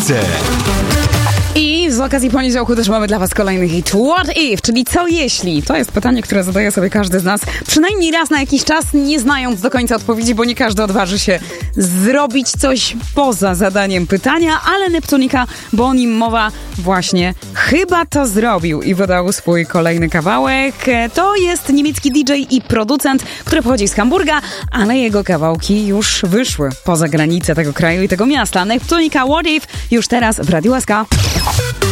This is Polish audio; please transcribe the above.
chce. I z okazji poniedziałku też mamy dla was kolejny hit What If, czyli co jeśli? To jest pytanie, które zadaje sobie każdy z nas przynajmniej raz na jakiś czas, nie znając do końca odpowiedzi, bo nie każdy odważy się zrobić coś poza zadaniem pytania, ale Neptunika, bo o nim mowa, właśnie chyba to zrobił i wydał swój kolejny kawałek. To jest niemiecki DJ i producent, który pochodzi z Hamburga, ale jego kawałki już wyszły poza granice tego kraju i tego miasta. Neptunika What If już teraz w Radiu SK.